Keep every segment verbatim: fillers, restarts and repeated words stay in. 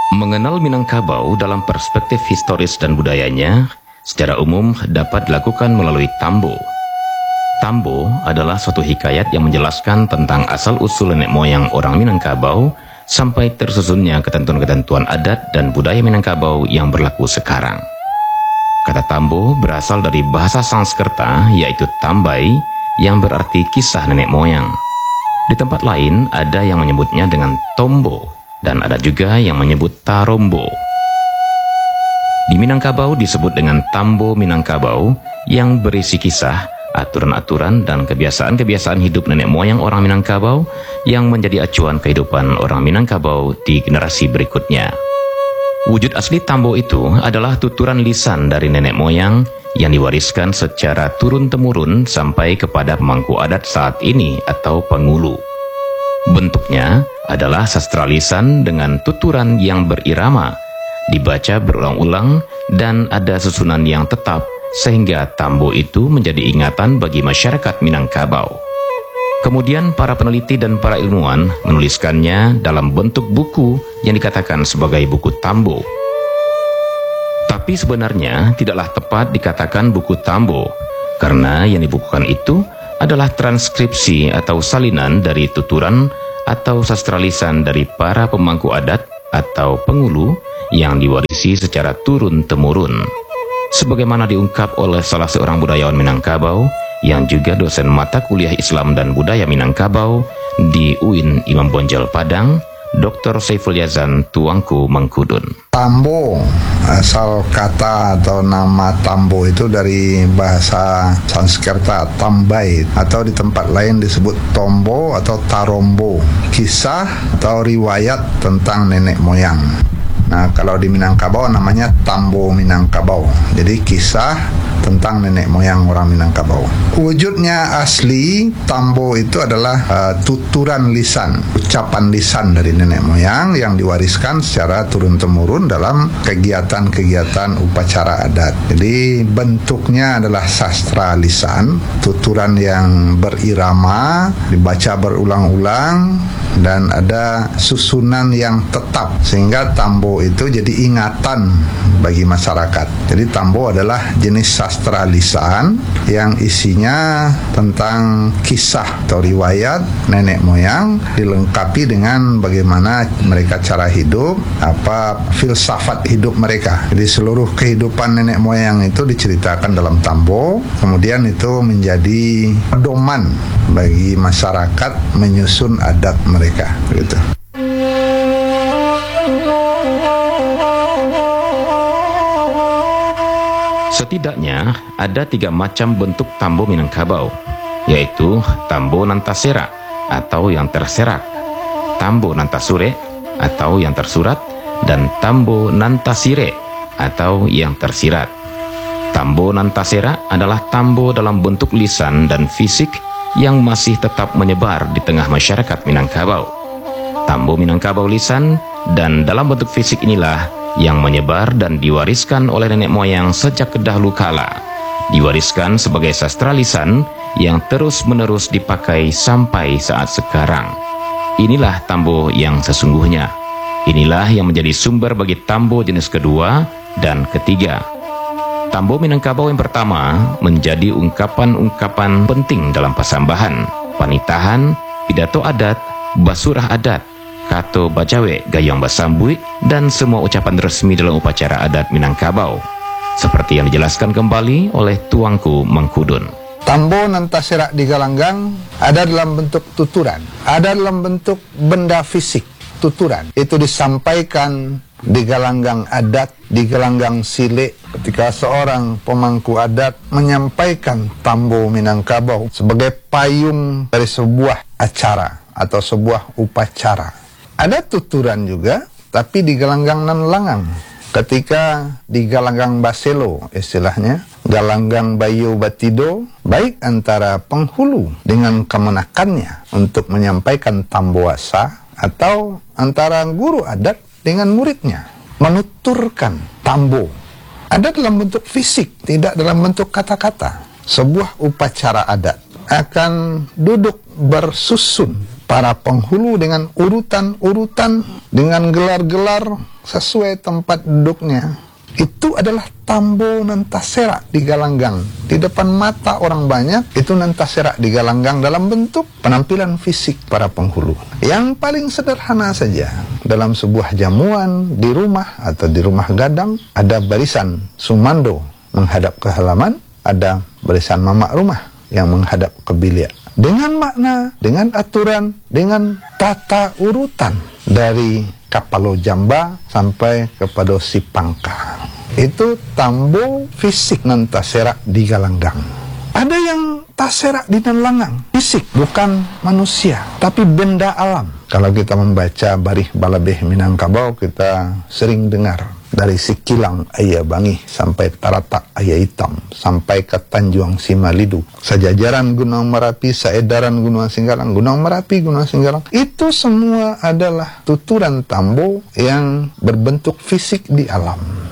Mengenal Minangkabau dalam perspektif historis dan budayanya secara umum dapat dilakukan melalui tambo. Tambo adalah suatu hikayat yang menjelaskan tentang asal-usul nenek moyang orang Minangkabau sampai tersusunnya ketentuan-ketentuan adat dan budaya Minangkabau yang berlaku sekarang. Kata tambo berasal dari bahasa Sanskerta yaitu tambai yang berarti kisah nenek moyang. Di tempat lain ada yang menyebutnya dengan tombo dan ada juga yang menyebut tarombo. Di Minangkabau disebut dengan tambo Minangkabau yang berisi kisah, aturan-aturan dan kebiasaan-kebiasaan hidup nenek moyang orang Minangkabau yang menjadi acuan kehidupan orang Minangkabau di generasi berikutnya. Wujud asli tambo itu adalah tuturan lisan dari nenek moyang yang diwariskan secara turun-temurun sampai kepada pemangku adat saat ini atau pengulu. Bentuknya adalah sastra lisan dengan tuturan yang berirama, dibaca berulang-ulang dan ada susunan yang tetap sehingga tambo itu menjadi ingatan bagi masyarakat Minangkabau. Kemudian para peneliti dan para ilmuwan menuliskannya dalam bentuk buku yang dikatakan sebagai buku tambo. Tapi sebenarnya tidaklah tepat dikatakan buku tambo, karena yang dibukukan itu adalah transkripsi atau salinan dari tuturan atau sastra lisan dari para pemangku adat atau pengulu yang diwarisi secara turun-temurun. Sebagaimana diungkap oleh salah seorang budayawan Minangkabau yang juga dosen mata kuliah Islam dan Budaya Minangkabau di U I N Imam Bonjol Padang, Doktor Saiful Yazan Tuanku Mangkudun. Tambo, asal kata atau nama tambo itu dari bahasa Sanskerta tambai, atau di tempat lain disebut tombo atau tarombo, kisah atau riwayat tentang nenek moyang. Nah, kalau di Minangkabau namanya tambo Minangkabau, jadi kisah tentang nenek moyang orang Minangkabau. Wujudnya asli tambo itu adalah uh, tuturan lisan, ucapan lisan dari nenek moyang yang diwariskan secara turun-temurun dalam kegiatan-kegiatan upacara adat. Jadi bentuknya adalah sastra lisan, tuturan yang berirama, dibaca berulang-ulang dan ada susunan yang tetap sehingga tambo itu jadi ingatan bagi masyarakat. Jadi tambo adalah jenis sastra lisan yang isinya tentang kisah atau riwayat nenek moyang dilengkapi dengan bagaimana mereka cara hidup, apa filsafat hidup mereka. Jadi seluruh kehidupan nenek moyang itu diceritakan dalam tambo, kemudian itu menjadi pedoman bagi masyarakat menyusun adat mereka, begitu. Setidaknya ada tiga macam bentuk tambo Minangkabau, yaitu tambo nantasera atau yang terserak, tambo nantasure atau yang tersurat, dan tambo nantasire atau yang tersirat. Tambo nantasera adalah tambo dalam bentuk lisan dan fisik yang masih tetap menyebar di tengah masyarakat Minangkabau. Tambo Minangkabau lisan dan dalam bentuk fisik inilah yang menyebar dan diwariskan oleh nenek moyang sejak kedahulu kala, diwariskan sebagai sastra lisan yang terus-menerus dipakai sampai saat sekarang. Inilah tambo yang sesungguhnya. Inilah yang menjadi sumber bagi tambo jenis kedua dan ketiga. Tambo Minangkabau yang pertama menjadi ungkapan-ungkapan penting dalam pasambahan, panitahan, pidato adat, basurah adat, kato bacawe, gayong basambui, dan semua ucapan resmi dalam upacara adat Minangkabau, seperti yang dijelaskan kembali oleh Tuanku Mangkudun. Tambo nantasera di Galanggang ada dalam bentuk tuturan, ada dalam bentuk benda fisik, tuturan. Itu disampaikan di galanggang adat, di galanggang sile, ketika seorang pemangku adat menyampaikan tambo Minangkabau sebagai payung dari sebuah acara atau sebuah upacara. Ada tuturan juga, tapi di galanggang nan langang. Ketika di galanggang baselo, istilahnya, galanggang bayo batido, baik antara penghulu dengan kemenakannya untuk menyampaikan tamboasa, atau antara guru adat dengan muridnya, menuturkan tambo. Ada dalam bentuk fisik, tidak dalam bentuk kata-kata. Sebuah upacara adat akan duduk bersusun para penghulu dengan urutan-urutan, dengan gelar-gelar sesuai tempat duduknya. Itu adalah tambo nantasera digalanggang. Di depan mata orang banyak, itu nantasera digalanggang dalam bentuk penampilan fisik para penghulu. Yang paling sederhana saja, dalam sebuah jamuan, di rumah atau di rumah gadang, ada barisan sumando menghadap ke halaman, ada barisan mamak rumah yang menghadap ke bilik. Dengan makna, dengan aturan, dengan tata urutan dari Kapalo Jamba sampai kepada Sipangka. Itu tambo fisik nan tasera di galanggang. Ada yang tasera di langang, fisik, bukan manusia, tapi benda alam. Kalau kita membaca Barih Balabeh Minangkabau, kita sering dengar dari Sikilang Ayah Bangi sampai Taratak Ayah Hitam sampai ke Tanjuang Simalidu, sejajaran Gunung Merapi, seedaran Gunung Singgalang, Gunung Merapi, Gunung Singgalang, itu semua adalah tuturan tambo yang berbentuk fisik di alam.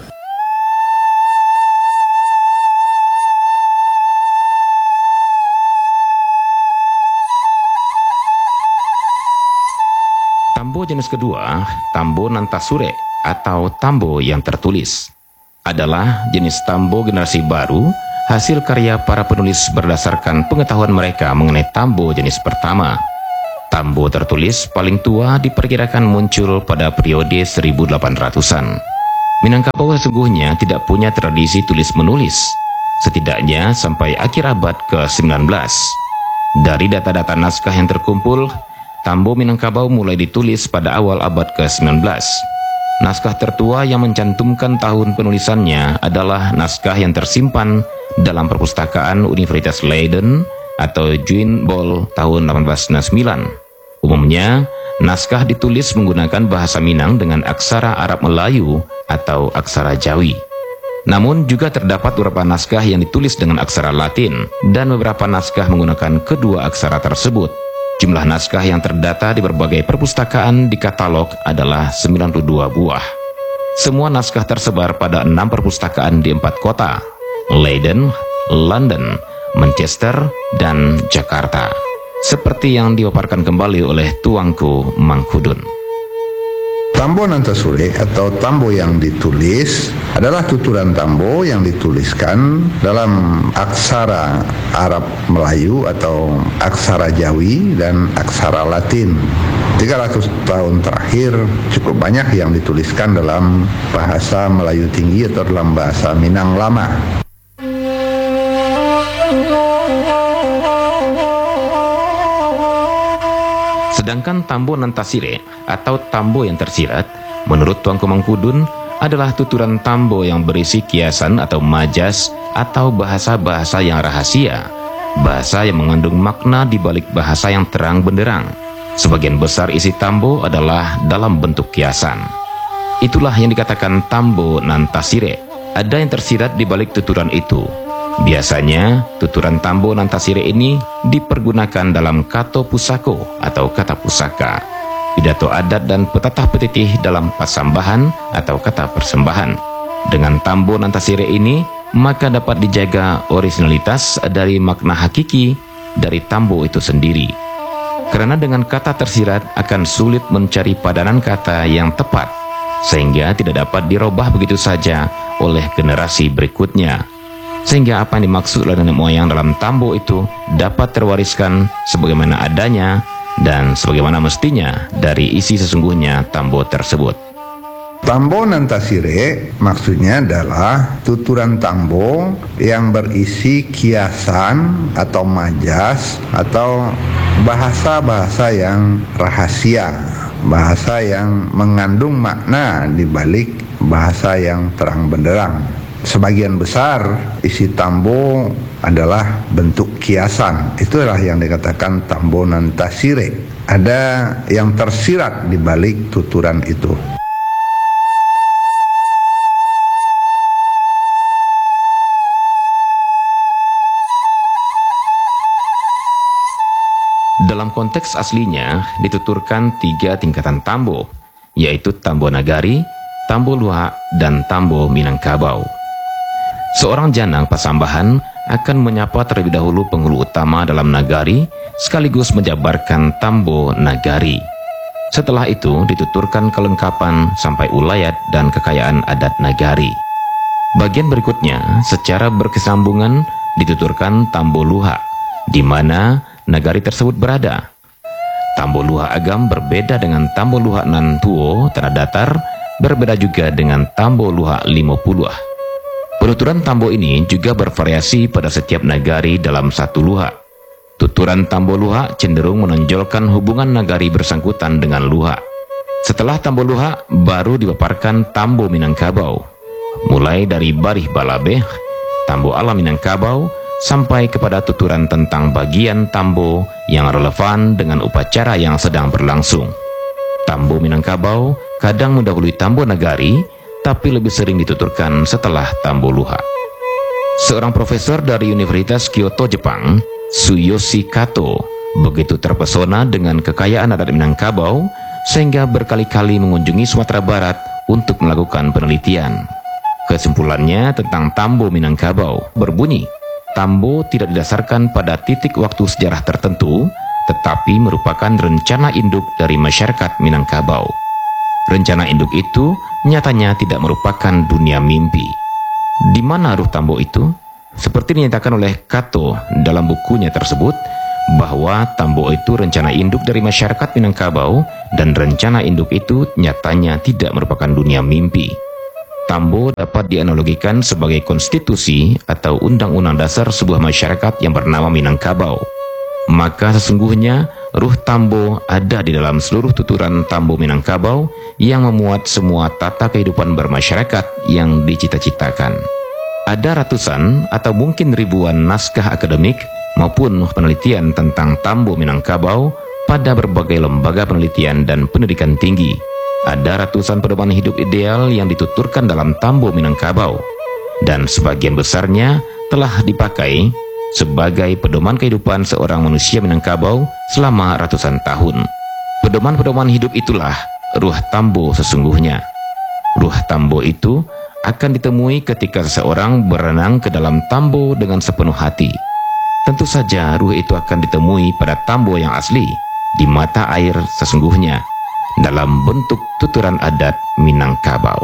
Tambo jenis kedua, tambo nantasure atau tambo yang tertulis, adalah jenis tambo generasi baru hasil karya para penulis berdasarkan pengetahuan mereka mengenai tambo jenis pertama. Tambo tertulis paling tua diperkirakan muncul pada periode seribu delapan ratusan. Minangkabau sesungguhnya tidak punya tradisi tulis-menulis, setidaknya sampai akhir abad ke sembilan belas. Dari data-data naskah yang terkumpul, tambo Minangkabau mulai ditulis pada awal abad ke sembilan belas. Naskah tertua yang mencantumkan tahun penulisannya adalah naskah yang tersimpan dalam perpustakaan Universitas Leiden atau Juin Bol tahun delapan belas sembilan puluh sembilan. Umumnya, naskah ditulis menggunakan bahasa Minang dengan aksara Arab Melayu atau aksara Jawi. Namun juga terdapat beberapa naskah yang ditulis dengan aksara Latin dan beberapa naskah menggunakan kedua aksara tersebut. Jumlah naskah yang terdata di berbagai perpustakaan di katalog adalah sembilan puluh dua buah. Semua naskah tersebar pada enam perpustakaan di empat kota, Leiden, London, Manchester, dan Jakarta. Seperti yang dipaparkan kembali oleh Tuanku Mangkudun. Tambo nantasure atau tambo yang ditulis adalah tuturan tambo yang dituliskan dalam aksara Arab Melayu atau aksara Jawi dan aksara Latin. tiga ratus tahun terakhir cukup banyak yang dituliskan dalam bahasa Melayu tinggi atau dalam bahasa Minang lama. Sedangkan tambo nantasire atau tambo yang tersirat, menurut Tuanku Mangkudun, adalah tuturan tambo yang berisi kiasan atau majas atau bahasa-bahasa yang rahasia, bahasa yang mengandung makna di balik bahasa yang terang benderang. Sebagian besar isi tambo adalah dalam bentuk kiasan. Itulah yang dikatakan tambo nantasire. Ada yang tersirat di balik tuturan itu. Biasanya, tuturan tambo nantasire ini dipergunakan dalam kato pusako atau kata pusaka, pidato adat dan petatah petitih dalam pasambahan atau kata persembahan. Dengan tambo nantasire ini, maka dapat dijaga originalitas dari makna hakiki dari tambo itu sendiri. Karena dengan kata tersirat akan sulit mencari padanan kata yang tepat, sehingga tidak dapat dirubah begitu saja oleh generasi berikutnya. Sehingga apa yang dimaksud oleh nenek moyang dalam tambo itu dapat terwariskan sebagaimana adanya dan sebagaimana mestinya dari isi sesungguhnya tambo tersebut. Tambo nantasire maksudnya adalah tuturan tambo yang berisi kiasan atau majas atau bahasa-bahasa yang rahasia, bahasa yang mengandung makna di balik bahasa yang terang benderang. Sebagian besar isi tambo adalah bentuk kiasan. Itulah yang dikatakan tambo nantasire. Ada yang tersirat di balik tuturan itu. Dalam konteks aslinya dituturkan tiga tingkatan tambo, yaitu tambo nagari, tambo luak, dan tambo Minangkabau. Seorang janang Pasambahan akan menyapa terlebih dahulu penghulu utama dalam nagari sekaligus menjabarkan tambo nagari. Setelah itu dituturkan kelengkapan sampai ulayat dan kekayaan adat nagari. Bagian berikutnya secara berkesinambungan dituturkan tambo luha, di mana nagari tersebut berada. Tambo luha Agam berbeda dengan tambo luha nan tuo tanah datar, berbeda juga dengan tambo luha lima puluh. Penuturan tambo ini juga bervariasi pada setiap nagari dalam satu luha. Tuturan tambo luha cenderung menonjolkan hubungan nagari bersangkutan dengan luha. Setelah tambo luha, baru dipaparkan tambo Minangkabau. Mulai dari barih balabeh, tambo ala Minangkabau, sampai kepada tuturan tentang bagian tambo yang relevan dengan upacara yang sedang berlangsung. Tambo Minangkabau kadang mendahului tambo nagari, tapi lebih sering dituturkan setelah tambo luha. Seorang profesor dari Universitas Kyoto, Jepang, Tsuyoshi Kato, begitu terpesona dengan kekayaan adat Minangkabau sehingga berkali-kali mengunjungi Sumatera Barat untuk melakukan penelitian. Kesimpulannya tentang tambo Minangkabau berbunyi, tambo tidak didasarkan pada titik waktu sejarah tertentu, tetapi merupakan rencana induk dari masyarakat Minangkabau. Rencana induk itu nyatanya tidak merupakan dunia mimpi. Di mana ruh tambo itu? Seperti dinyatakan oleh Kato dalam bukunya tersebut, bahwa tambo itu rencana induk dari masyarakat Minangkabau dan rencana induk itu nyatanya tidak merupakan dunia mimpi. Tambo dapat dianalogikan sebagai konstitusi atau undang-undang dasar sebuah masyarakat yang bernama Minangkabau. Maka sesungguhnya ruh tambo ada di dalam seluruh tuturan tambo Minangkabau yang memuat semua tata kehidupan bermasyarakat yang dicita-citakan. Ada ratusan atau mungkin ribuan naskah akademik maupun penelitian tentang tambo Minangkabau pada berbagai lembaga penelitian dan pendidikan tinggi. Ada ratusan pedoman hidup ideal yang dituturkan dalam tambo Minangkabau, dan sebagian besarnya telah dipakai sebagai pedoman kehidupan seorang manusia Minangkabau selama ratusan tahun. Pedoman-pedoman hidup itulah ruh tambo sesungguhnya. Ruh tambo itu akan ditemui ketika seseorang berenang ke dalam tambo dengan sepenuh hati. Tentu saja ruh itu akan ditemui pada tambo yang asli, di mata air sesungguhnya, dalam bentuk tuturan adat Minangkabau.